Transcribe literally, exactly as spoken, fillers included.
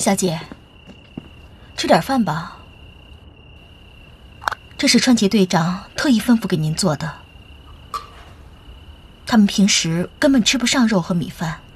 小姐，吃点饭吧。这是川崎队长特意吩咐给您做的。他们平时根本吃不上肉和米饭。